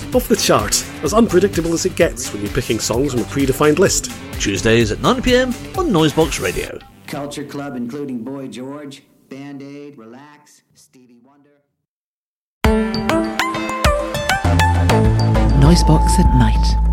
Off the chart, as unpredictable as it gets when you're picking songs from a predefined list. Tuesdays at 9pm on Noisebox Radio. Culture Club, including Boy George, Band Aid, Relax, Stevie Wonder. Noisebox at night.